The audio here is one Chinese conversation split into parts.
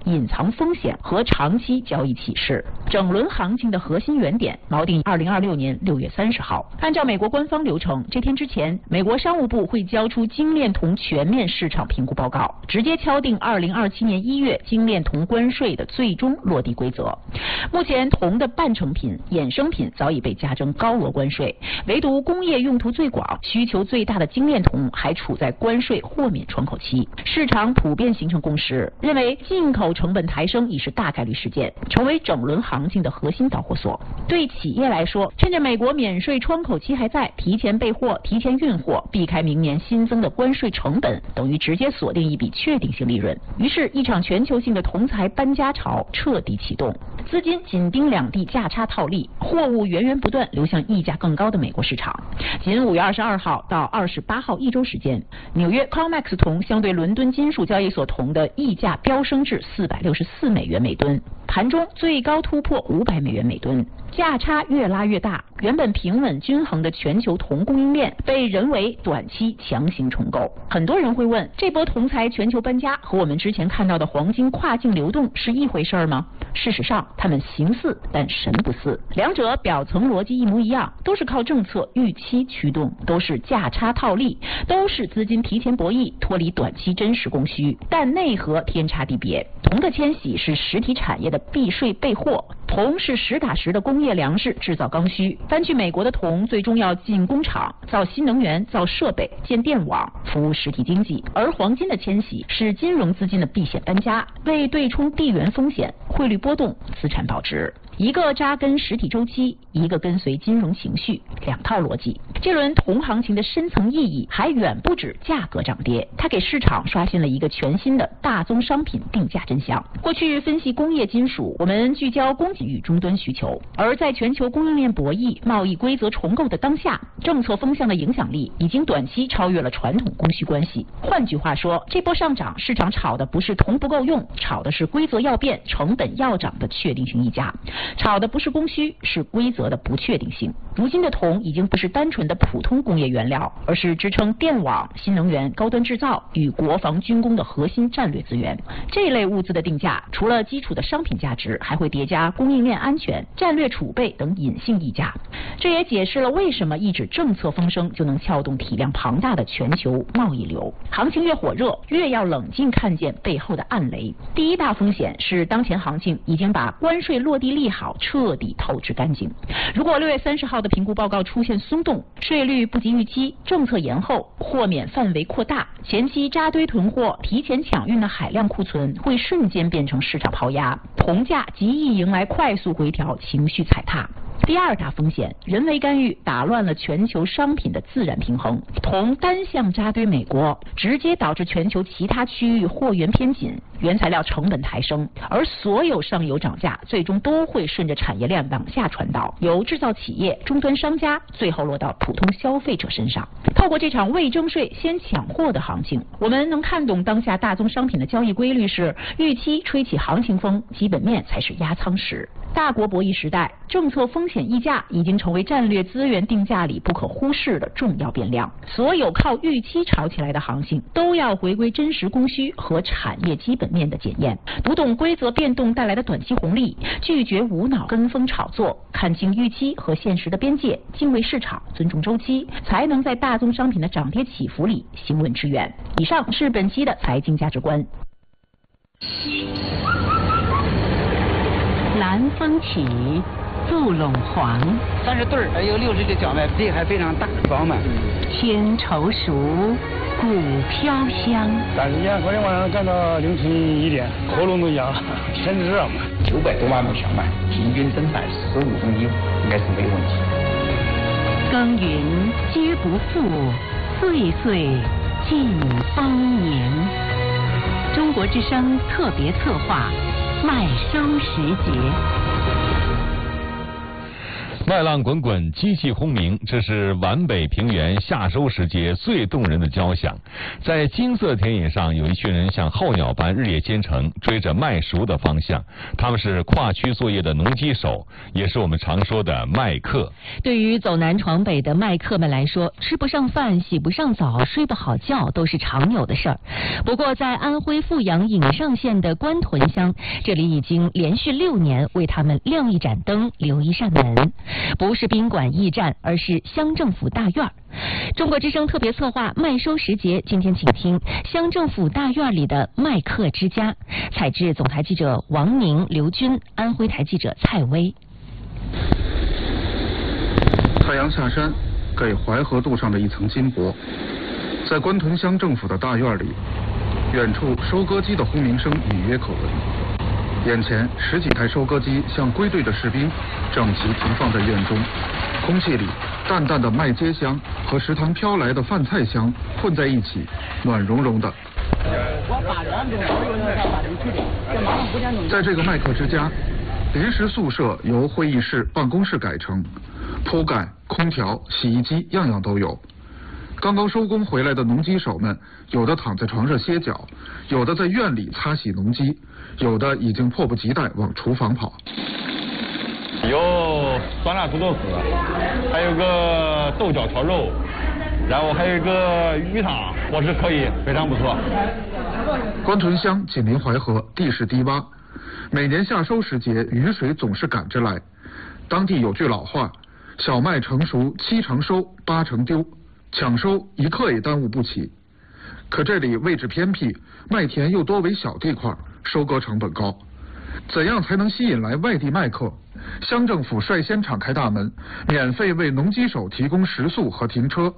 隐藏风险和长期交易启示。整轮行情的核心原点锚定2026年6月30号。按照美国官方流程，这天之前，美国商务部会交出精炼铜全面市场评估报告，直接敲定2027年1月精炼铜关税的最终落地规则。目前铜的半成品、衍生品早已被加征高额关税，唯独工业用途最广、需求最大的精炼铜还处在关税豁免窗口期。市场普遍形成共识，认为进口成本抬升已是大概率事件，成为整轮行情的核心导火索。对企业来说，趁着美国免税窗口期还在，提前备货、提前运货，避开明年新增的关税成本，等于直接锁定一笔确定性利润。于是，一场全球性的铜材搬家潮彻底启动，资金紧盯两地价差套利，货物源源不断流向溢价更高的美国市场。仅5月22号到28号一周时间，纽约 COMEX 铜相对伦敦金属交易所铜的溢价飙升至464美元每吨，盘中最高突破500美元每吨，价差越拉越大。原本平稳均衡的全球铜供应链被人为短期强行重构。很多人会问，这波铜材全球搬家和我们之前看到的黄金跨境流动是一回事吗？事实上，它们形似但神不似，两者表层逻辑一模一样，都是靠政策预期驱动，都是价差套利，都是资金提前博弈，脱离短期真实供需，但内核天差地别。铜的迁徙是实体产业的避税备货，铜是实打实的工业粮食，制造刚需。搬去美国的铜最终要进工厂，造新能源，造设备，建电网，服务实体经济。而黄金的迁徙是金融资金的避险搬家，为对冲地缘风险、汇率波动、资产保值。一个扎根实体周期，一个跟随金融情绪，两套逻辑。这轮铜行情的深层意义还远不止价格涨跌，它给市场刷新了一个全新的大宗商品定价真相。过去分析工业金属，我们聚焦供给与终端需求，而在全球供应链博弈、贸易规则重构的当下，政策风向的影响力已经短期超越了传统供需关系。换句话说，这波上涨，市场炒的不是铜不够用，炒的是规则要变、成本要涨的确定性溢价。炒的不是供需，是规则的不确定性。如今的铜已经不是单纯的普通工业原料，而是支撑电网、新能源、高端制造与国防军工的核心战略资源。这类物资的定价，除了基础的商品价值，还会叠加供应链安全、战略储备等隐性溢价。这也解释了为什么一纸政策风声就能撬动体量庞大的全球贸易流。行情越火热，越要冷静看见背后的暗雷。第一大风险是当前行情已经把关税落地利好彻底透支干净。如果6月30号的评估报告出现松动，税率不及预期，政策延后，豁免范围扩大，前期扎堆囤货、提前抢运的海量库存会瞬间变成市场抛压，铜价极易迎来快速回调，情绪踩踏。第二大风险，人为干预打乱了全球商品的自然平衡。铜单向扎堆美国，直接导致全球其他区域货源偏紧，原材料成本抬升，而所有上游涨价最终都会顺着产业链往下传导，由制造企业、终端商家，最后落到普通消费者身上。透过这场未征税先抢货的行情，我们能看懂当下大宗商品的交易规律是：预期吹起行情风，基本面才是压舱石。大国博弈时代，政策风险溢价已经成为战略资源定价里不可忽视的重要变量。所有靠预期炒起来的行情，都要回归真实供需和产业基本面的检验，读懂规则变动带来的短期红利，拒绝无脑跟风炒作，看清预期和现实的边界，敬畏市场，尊重周期，才能在大宗商品的涨跌起伏里行稳致远。以上是本期的财经价值观。 南风起，杜陇黄 30对儿，还有60个脚麦，地还非常大饱满。 天稠熟，谷飘香。 但是昨天晚上干到凌晨1点，喉咙都哑了，天热嘛。 900多万亩小麦，平均增产15公斤，应该是没问题。 耕耘皆不负，岁岁尽丰年。中国之声特别策划，麦收时节。 麦浪滚滚，机器轰鸣，这是皖北平原夏收时节最动人的交响。在金色田野上，有一群人像候鸟般日夜兼程，追着麦熟的方向。他们是跨区作业的农机手，也是我们常说的麦客。 对于走南闯北的麦客们来说，吃不上饭、洗不上澡、睡不好觉都是常有的事儿。不过，在安徽阜阳颍上县的官屯乡，这里已经连续6年为他们亮一盏灯、留一扇门。不是宾馆驿站，而是乡政府大院。中国之声特别策划麦收时节，今天请听乡政府大院里的麦客之家，采制总台记者王宁、刘军，安徽台记者蔡薇。 太阳下山，给淮河镀上了一层金箔。在官屯乡政府的大院里，远处收割机的轰鸣声隐约可闻。眼前10几台收割机像归队的士兵，整齐停放在院中。空气里淡淡的麦秸香和食堂飘来的饭菜香混在一起，暖融融的。在这个麦客之家，临时宿舍由会议室、办公室改成，铺盖、空调、洗衣机样样都有。刚刚收工回来的农机手们，有的躺在床上歇脚，有的在院里擦洗农机，有的已经迫不及待往厨房跑。 有酸辣土豆丝，还有个豆角炒肉，然后还有一个鱼汤，伙食可以，非常不错。 官屯乡紧邻淮河，地势低洼，每年夏收时节，雨水总是赶着来。当地有句老话：小麦成熟7成收，8成丢。抢收1刻也耽误不起。可这里位置偏僻，麦田又多为小地块，收割成本高。怎样才能吸引来外地麦客？乡政府率先敞开大门，免费为农机手提供食宿和停车。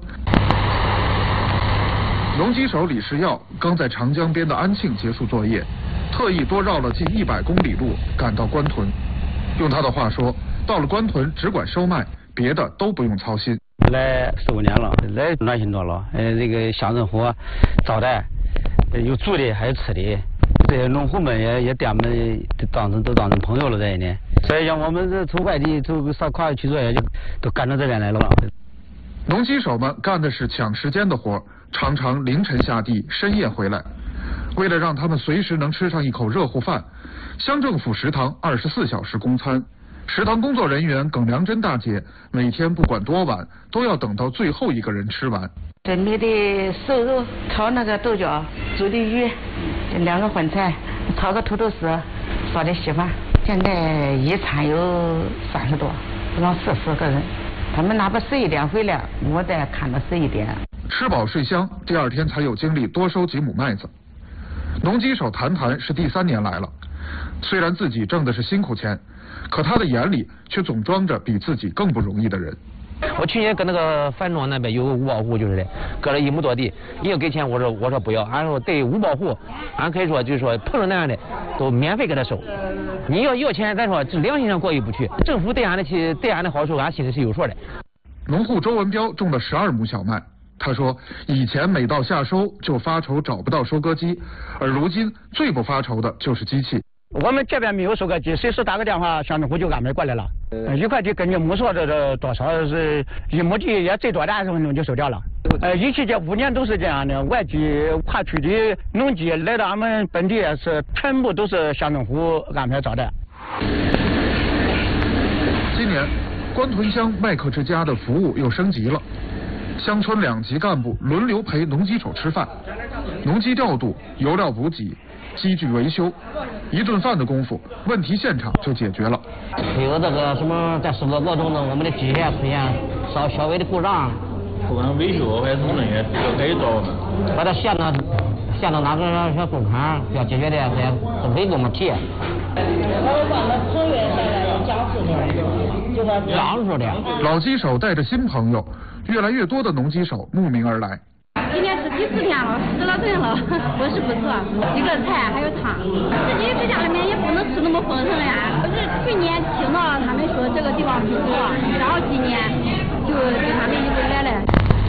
农机手李世耀刚在长江边的安庆结束作业，特意多绕了近100公里路赶到官屯。用他的话说，到了官屯只管收麦，别的都不用操心。 来15年了，来暖心多了。这个乡政府招待，有住的还有吃的，这些农户们也把我们都当成朋友了在呢。所以像我们这从外地走上跨区作业，就都赶到这边来了。 农机手们干的是抢时间的活，常常凌晨下地，深夜回来。为了让他们随时能吃上一口热乎饭，乡政府食堂24小时供餐。食堂工作人员耿良珍大姐每天不管多晚，都要等到最后一个人吃完。 这里的瘦肉炒那个豆角，煮的鱼，2个荤菜，炒个土豆丝，烧点稀饭。现在一餐有30多，不到40个人。他们哪怕11点回来，我得看到11点。 吃饱睡香，第2天才有精力多收几亩麦子。农机手谈是第3年来了，虽然自己挣的是辛苦钱，可他的眼里却总装着比自己更不容易的人。 我去年跟那个樊庄那边有个五保户，就是的，割了1亩多地，你要给钱，我说不要，俺说对五保户，俺可以说就是说碰着那样的都免费给他收。你要钱，咱说这良心上过意不去，政府对俺的好处，俺心里是有数的。 农户周文彪种了12亩小麦，他说以前每到夏收就发愁找不到收割机，而如今最不发愁的就是机器。 我们这边没有收割机，随时打个电话，乡政府就安排过来了。1块地根据亩数这多少是1亩地也最多的20分钟就收掉了。一期这5年都是这样的，外地跨区的农机来到俺们本地是全部都是乡政府安排招待。 今年官屯乡麦客之家的服务又升级了，乡村2级干部轮流陪农机手吃饭，农机调度、油料补给、机具维修，1顿饭的功夫，问题现场就解决了。 有这个什么在收割过程中，我们的机械出现稍微的故障， 不管维修还是人员都可以找我们。 把它线到哪个小工厂要解决的，这些都可以给我们提。讲述的。 老机手带着新朋友，越来越多的农机手慕名而来。 今天是第4天了，10了顿了，伙食不错，1个菜还有汤。自己在家里面也不能吃那么丰盛呀。可是去年听到他们说这个地方不错，然后今年就他们就来了。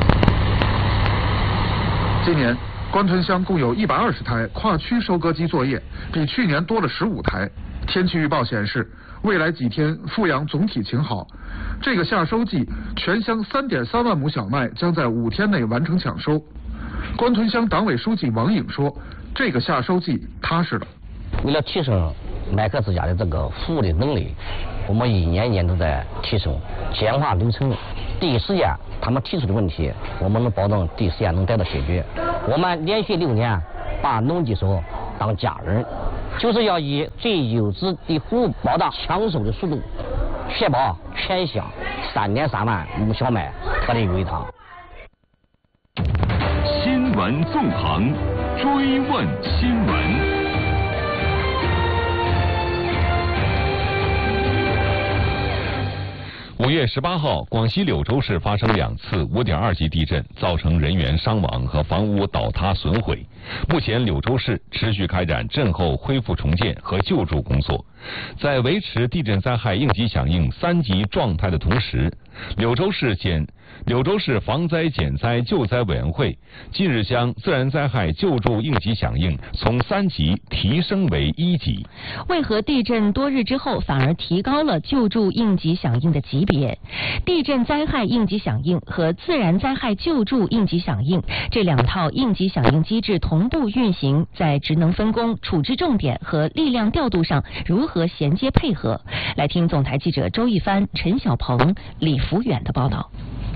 今年官屯乡共有120台跨区收割机作业，比去年多了15台。 天气预报显示，未来几天阜阳总体晴好。这个夏收季，全乡3.3万亩小麦将在5天内完成抢收。关屯乡党委书记王颖说，这个夏收季踏实了。 为了提升麦克之家的这个服务的能力，我们一年一年都在提升，简化流程，第一时间他们提出的问题，我们能保证第一时间能得到解决。我们连续6年把农技术当家人，就是要以最优质的服务保障抢收的速度，确保全乡3.3万亩小麦脱离鱼塘。 新闻纵横，追问新闻。5月18号，广西柳州市发生2次5.2级地震，造成人员伤亡和房屋倒塌损毁。目前，柳州市持续开展震后恢复重建和救助工作。在维持地震灾害应急响应3级状态的同时，柳州市防灾减灾救灾委员会近日将自然灾害救助应急响应从3级提升为1级。 为何地震多日之后反而提高了救助应急响应的级别？地震灾害应急响应和自然灾害救助应急响应这2套应急响应机制同步运行，在职能分工、处置重点和力量调度上如何衔接配合？来听总台记者周一帆、陈小鹏、李福远的报道。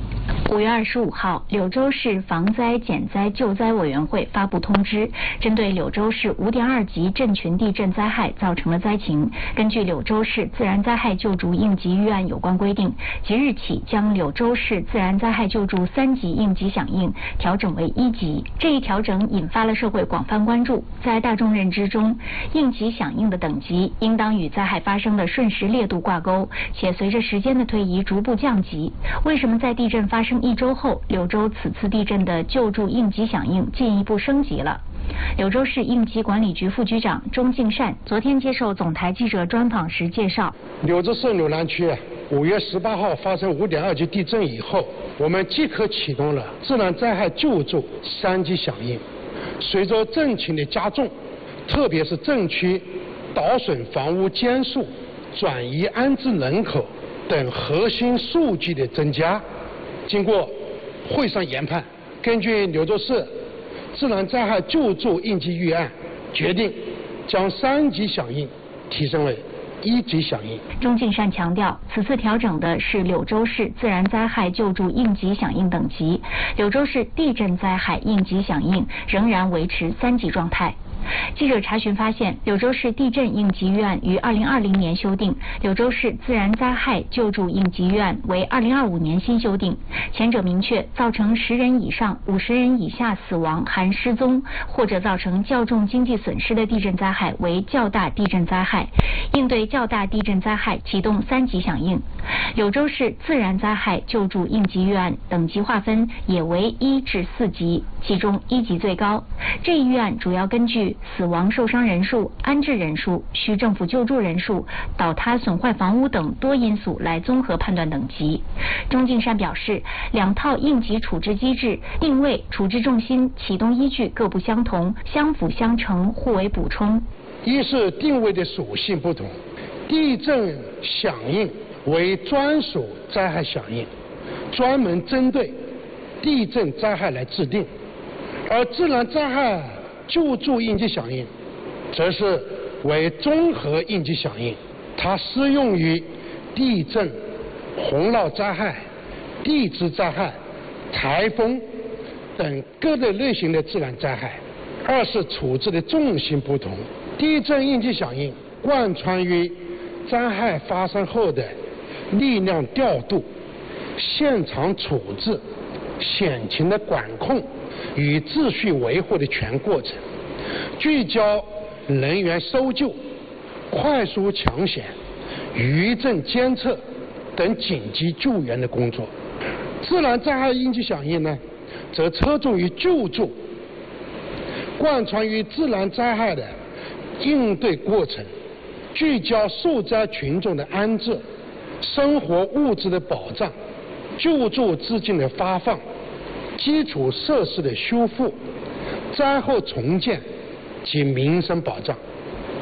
5月25号，柳州市防灾减灾救灾委员会发布通知，针对柳州市5.2级震群地震灾害造成了灾情，根据柳州市自然灾害救助应急预案有关规定，即日起将柳州市自然灾害救助3级应急响应调整为1级。这一调整引发了社会广泛关注。在大众认知中，应急响应的等级应当与灾害发生的瞬时烈度挂钩，且随着时间的推移逐步降级。为什么在地震发生1周后，柳州此次地震的救助应急响应进一步升级了？柳州市应急管理局副局长钟敬善昨天接受总台记者专访时介绍， 柳州市柳南区5月18号发生5.2级地震以后，我们即刻启动了自然灾害救助3级响应。随着震情的加重，特别是震区倒损房屋间数、转移安置人口等核心数据的增加，经过会上研判，根据柳州市自然灾害救助应急预案，决定将3级响应提升为1级响应。 钟敬善强调，此次调整的是柳州市自然灾害救助应急响应等级，柳州市地震灾害应急响应仍然维持3级状态。记者查询发现，柳州市地震应急预案于2020年修订，柳州市自然灾害救助应急预案为2025年新修订。前者明确，造成10人以上50人以下死亡含失踪或者造成较重经济损失的地震灾害为较大地震灾害，应对较大地震灾害启动3级响应。柳州市自然灾害救助应急预案等级划分也为1至4级，其中1级最高。这一预案主要根据死亡受伤人数、安置人数、需政府救助人数、倒塌损坏房屋等多因素来综合判断等级。钟敬善表示，2套应急处置机制定位、处置重心、启动依据各不相同，相辅相成，互为补充。 一是定位的属性不同，地震响应为专属灾害响应，专门针对地震灾害来制定，而自然灾害救助应急响应则是为综合应急响应，它适用于地震、洪涝灾害、地质灾害、台风等各类型的自然灾害。二是处置的重心不同，地震应急响应贯穿于灾害发生后的力量调度、现场处置、险情的管控与秩序维护的全过程，聚焦人员搜救、快速抢险、余震监测等紧急救援的工作。自然灾害应急响应呢，则侧重于救助，贯穿于自然灾害的应对过程，聚焦受灾群众的安置、生活物资的保障、救助资金的发放、基础设施的修复、灾后重建及民生保障。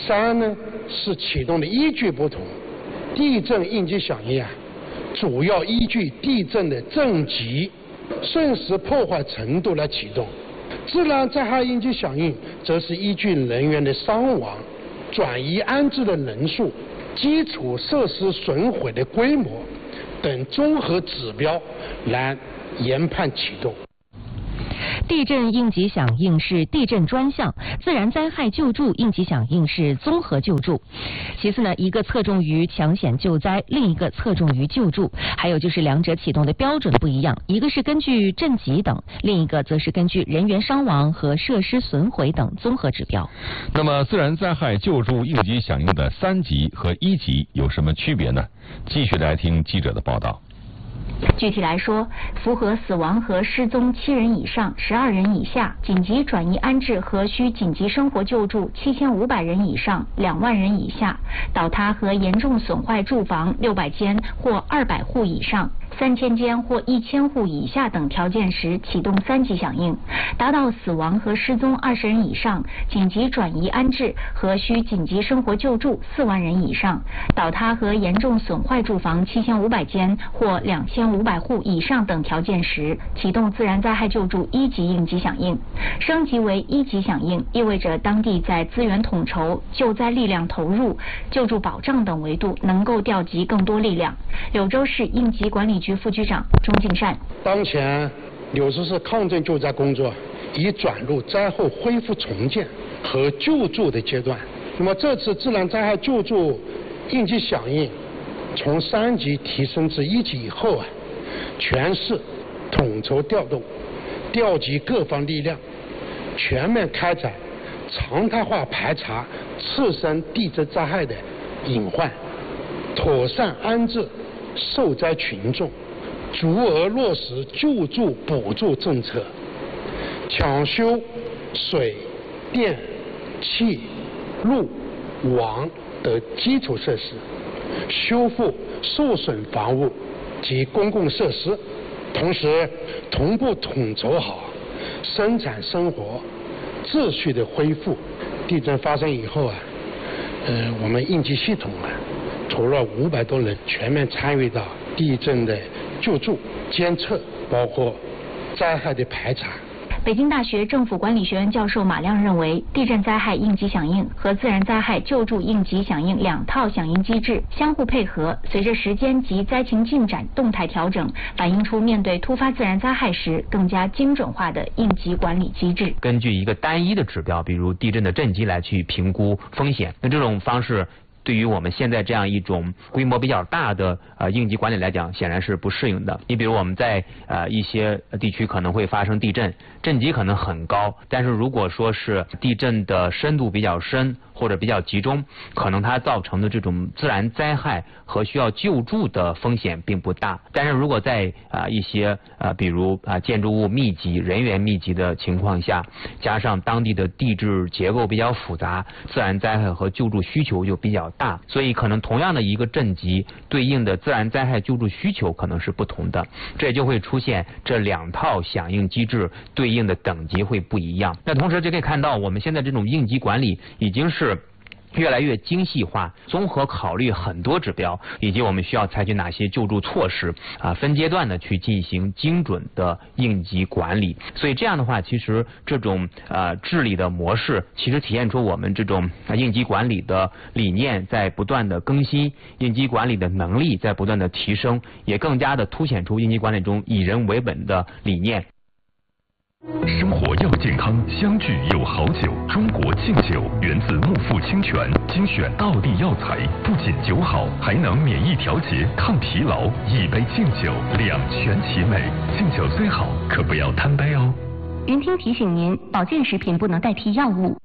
3呢是启动的依据不同，地震应急响应主要依据地震的震级、瞬时破坏程度来启动；自然灾害应急响应则是依据人员的伤亡、转移安置的人数、基础设施损毁的规模等综合指标来研判启动。 地震应急响应是地震专项，自然灾害救助应急响应是综合救助。其次呢，一个侧重于抢险救灾，另一个侧重于救助。还有就是两者启动的标准不一样，一个是根据震级等，另一个则是根据人员伤亡和设施损毁等综合指标。 那么自然灾害救助应急响应的3级和1级有什么区别呢？继续来听记者的报道。 具体来说，符合死亡和失踪7人以上、12人以下，紧急转移安置和需紧急生活救助7500人以上、2万人以下，倒塌和严重损坏住房600间或200户以上、3000间或1000户以下等条件时，启动3级响应；达到死亡和失踪20人以上、紧急转移安置和需紧急生活救助4万人以上、倒塌和严重损坏住房7500间或2500户以上等条件时，启动自然灾害救助1级应急响应。升级为1级响应，意味着当地在资源统筹、救灾力量投入、救助保障等维度能够调集更多力量。柳州市应急管理局副局长钟敬善： 当前柳州市抗震救灾工作已转入灾后恢复重建和救助的阶段。那么这次自然灾害救助应急响应从3级提升至1级以后全市统筹调动，调集各方力量，全面开展常态化排查次生地震灾害的隐患，妥善安置受灾群众，足额落实救助补助政策，抢修水电气路网等基础设施，修复受损房屋及公共设施，同时同步统筹好生产生活秩序的恢复。地震发生以后我们应急系统除了500多人全面参与到地震的救助、监测，包括灾害的排查。 北京大学政府管理学院教授马亮认为，地震灾害应急响应和自然灾害救助应急响应2套响应机制相互配合，随着时间及灾情进展动态调整，反映出面对突发自然灾害时更加精准化的应急管理机制。 根据一个单一的指标，比如地震的震级来去评估风险，那这种方式对于我们现在这样一种规模比较大的应急管理来讲，显然是不适应的。你比如我们在一些地区可能会发生地震，震级可能很高，但是如果说是地震的深度比较深或者比较集中，可能它造成的这种自然灾害和需要救助的风险并不大。但是如果在一些比如建筑物密集、人员密集的情况下，加上当地的地质结构比较复杂，自然灾害和救助需求就比较大，所以可能同样的一个震级对应的自然灾害救助需求可能是不同的，这就会出现这2套响应机制对应的等级会不一样。那同时就可以看到，我们现在这种应急管理已经是越来越精细化，综合考虑很多指标，以及我们需要采取哪些救助措施分阶段的去进行精准的应急管理。所以这样的话，其实这种治理的模式，其实体现出我们这种应急管理的理念在不断的更新，应急管理的能力在不断的提升，也更加的凸显出应急管理中以人为本的理念。 生活要健康，相聚有好酒。中国敬酒源自木富清泉，精选道地药材，不仅酒好，还能免疫调节、抗疲劳。一杯敬酒，两全其美。敬酒虽好，可不要贪杯哦。 云听提醒您，保健食品不能代替药物。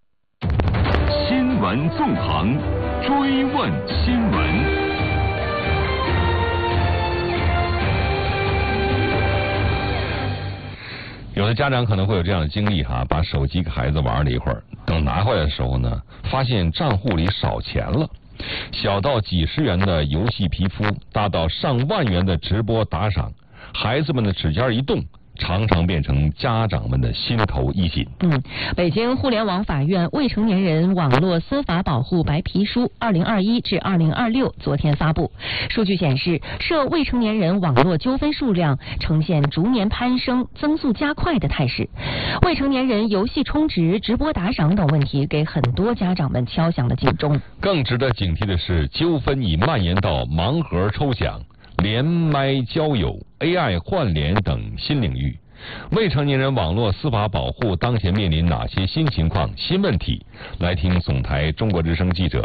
新闻纵横，追问新闻。 有的家长可能会有这样的经历把手机给孩子玩了一会儿，等拿回来的时候呢，发现账户里少钱了。小到几十元的游戏皮肤，大到上万元的直播打赏，孩子们的指尖一动， 常常变成家长们的心头一紧。 北京互联网法院未成年人网络司法保护白皮书2021至2026昨天发布。数据显示，涉未成年人网络纠纷数量呈现逐年攀升、增速加快的态势。未成年人游戏充值、直播打赏等问题，给很多家长们敲响了警钟。 更值得警惕的是，纠纷已蔓延到盲盒抽奖、连麦交友、AI 换脸等新领域。未成年人网络司法保护当前面临哪些新情况、新问题？来听总台中国之声记者